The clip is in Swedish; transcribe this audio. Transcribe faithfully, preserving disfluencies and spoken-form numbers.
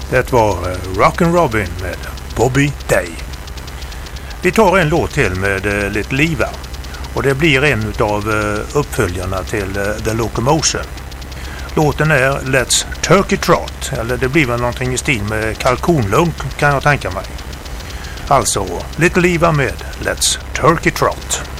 Det var Rockin' Robin med Bobby Day. Vi tar en låt till med lite liva. Och det blir en av uppföljarna till The Locomotion. Låten är Let's Turkey Trot. Eller det blir väl någonting i stil med kalkonlunk kan jag tänka mig. Alltså, lite liva med Let's Turkey Trot.